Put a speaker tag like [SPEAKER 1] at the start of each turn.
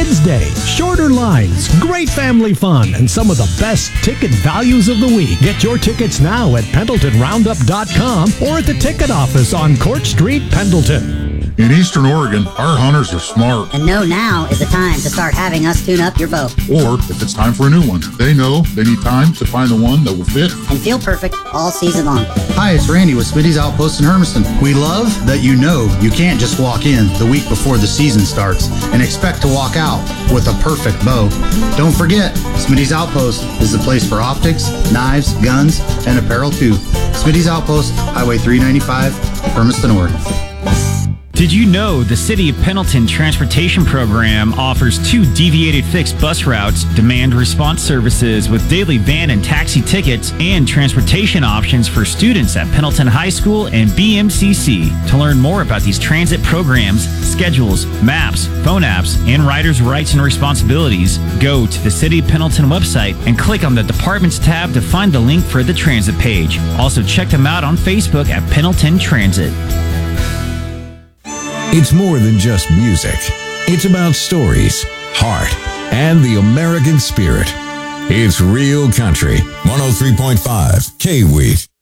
[SPEAKER 1] Kids Day, shorter lines, great family fun, and some of the best ticket values of the week. Get your tickets now at PendletonRoundup.com or at the ticket office on Court Street, Pendleton.
[SPEAKER 2] In Eastern Oregon, our hunters are smart.
[SPEAKER 3] And know now is the time to start having us tune up your bow.
[SPEAKER 2] Or, if it's time for a new one, they know they need time to find the one that will fit
[SPEAKER 3] and feel perfect all season long.
[SPEAKER 4] Hi, it's Randy with Smitty's Outpost in Hermiston. We love that you know you can't just walk in the week before the season starts and expect to walk out with a perfect bow. Don't forget, Smitty's Outpost is the place for optics, knives, guns, and apparel too. Smitty's Outpost, Highway 395, Hermiston, Oregon.
[SPEAKER 5] Did you know the City of Pendleton Transportation Program offers 2 deviated fixed bus routes, demand response services with daily van and taxi tickets, and transportation options for students at Pendleton High School and BMCC? To learn more about these transit programs, schedules, maps, phone apps, and riders' rights and responsibilities, go to the City of Pendleton website and click on the Departments tab to find the link for the transit page. Also check them out on Facebook at Pendleton Transit.
[SPEAKER 6] It's more than just music. It's about stories, heart, and the American spirit. It's real country. 103.5 K-Week.